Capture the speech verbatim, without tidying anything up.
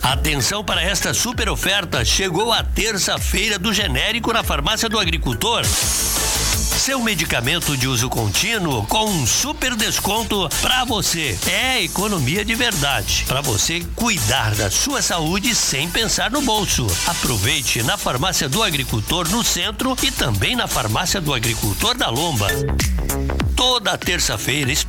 Atenção para esta super oferta, chegou a terça-feira do genérico na Farmácia do Agricultor. Seu medicamento de uso contínuo com um super desconto para você. É economia de verdade, para você cuidar da sua saúde sem pensar no bolso. Aproveite na Farmácia do Agricultor no centro e também na Farmácia do Agricultor da Lomba. Toda terça-feira